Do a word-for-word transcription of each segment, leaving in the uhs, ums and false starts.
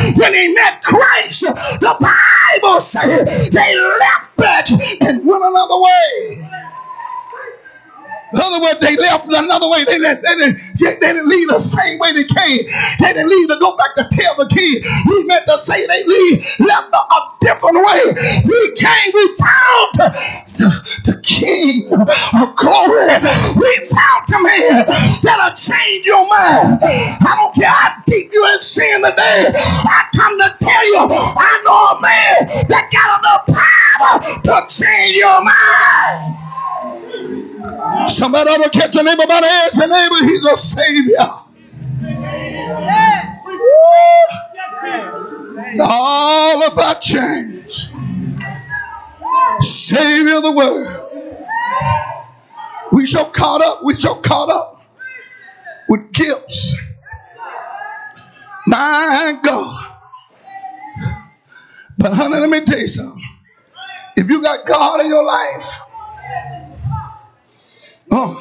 when they met Christ, the Bible says they left back and went another way. In other words, they left another way. They, left, they, didn't, they didn't leave the same way they came. They didn't leave to go back to tell the king. We meant to say they leave, left a, a different way. We came, we found the, the King of glory. We found the man that'll change your mind. I don't care how deep you're in sin today. I come to tell you, I know a man that got enough power to change your mind. Somebody ought to catch a neighbor by the edge. Say, neighbor, he's a savior. Yes. All about change. Savior of the world. We so caught up. We so caught up with gifts. My God. But honey, let me tell you something. If you got God in your life, oh,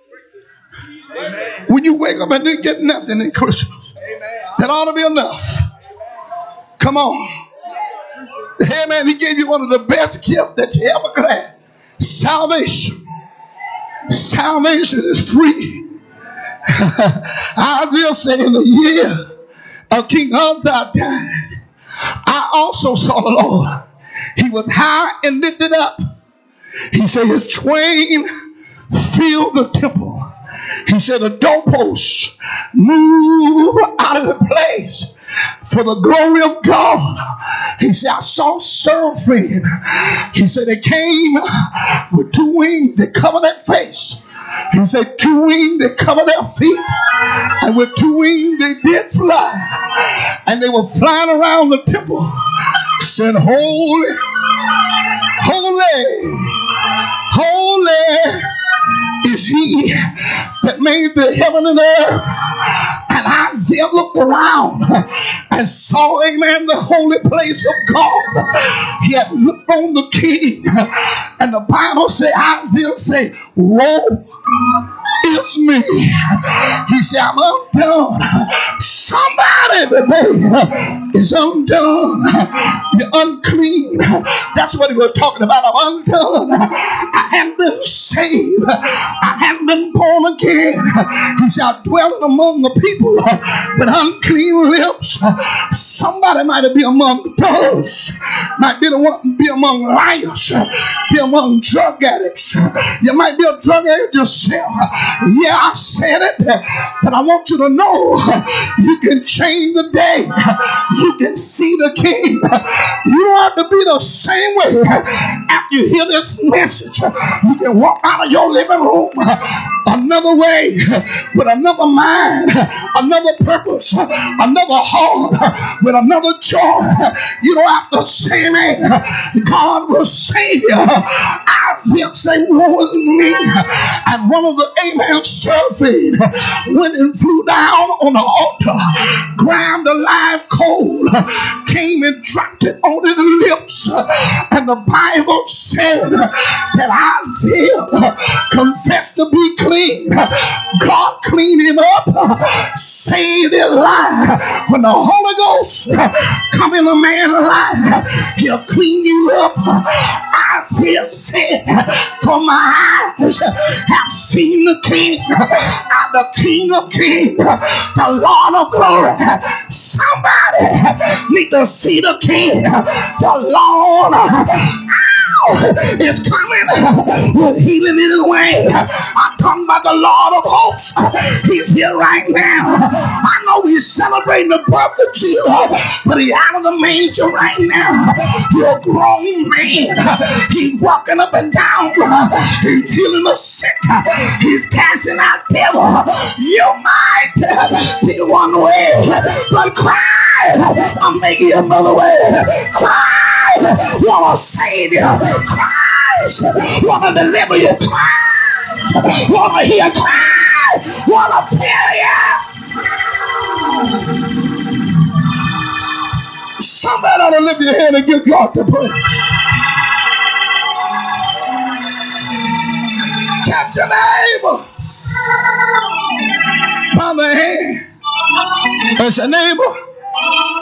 when you wake up and didn't get nothing in Christmas, that ought to be enough. Come on. Hey man, he gave you one of the best gifts that you ever could have. Salvation. Salvation is free. Isaiah said, in the year of King Uzziah died, I also saw the Lord. He was high and lifted up. He said his train filled the temple. He said the doorposts moved out of the place for the glory of God. He said, I saw seraphim. He said they came with two wings that cover their face. He said two wings that cover their feet. And with two wings they did fly. And they were flying around the temple. Said, holy, holy, holy is he that made the heaven and earth. And Isaiah looked around and saw, amen, the holy place of God. He had looked on the king. And the Bible said, Isaiah said, woe is me. He said, I'm undone. Somebody today is undone. You're unclean. That's what he was talking about. I'm undone. I haven't been saved. I haven't been born again. He said, I'm dwelling among the people with unclean lips. Somebody might be among thugs, might be the one be among liars, be among drug addicts. You might be a drug addict yourself. Yeah, I said it, but I want you to know you can change the day. You can see the King. You don't have to be the same way after you hear this message. You can walk out of your living room another way, with another mind, another purpose, another heart, with another joy. You don't have to say, man, God will save you. I feel say, woe is me. And one of the amen seraphim went and flew down on the altar, grabbed a live coal, came and dropped it on his lips. And the Bible said that Isaiah confessed to be clean. God cleaned him up, saved his life. When the Holy Ghost come in a man's life, he'll clean you up. Isaiah said, for my eyes have seen the King, and the King of Kings, the Lord of glory. Somebody need to see the King, the Lord is coming with healing in his way. I'm talking about the Lord of hosts. He's here right now. I know we're celebrating the birth of Jesus, but he's out of the manger right now. You're a grown man. He's walking up and down. He's healing the sick. He's casting out devils. You might be one way, but cry, I'm making another way. Cry, want to save you. Christ, want to deliver you. Christ, want to hear. Christ, want to tell you. Somebody ought to lift your hand and give God the praise. Catch your neighbor by the hand. That's your neighbor.